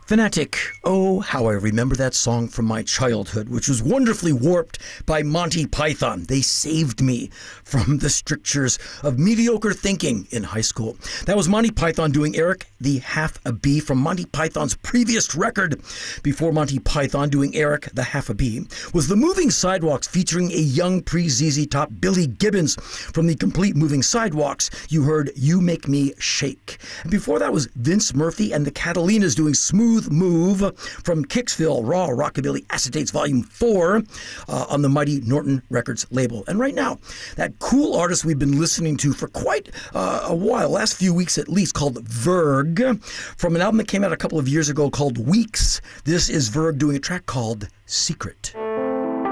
Fanatic, oh, how I remember that song from my childhood, which was wonderfully warped by Monty Python. They saved me from the strictures of mediocre thinking in high school. That was Monty Python doing Eric the Half a Bee from Monty Python's previous record. Before Monty Python doing Eric the Half a Bee was The Moving Sidewalks featuring a young pre-ZZ Top Billy Gibbons. From the complete Moving Sidewalks, you heard You Make Me Shake. And before that was Vince Murphy and the Catalinas doing Smooth Move from Kicksville Raw Rockabilly Acetates Volume 4 on the Mighty Norton Records label. And right now, that cool artist we've been listening to for quite a while, last few weeks at least, called Verg, from an album that came out a couple of years ago called Weeks. This is Verg doing a track called Secret.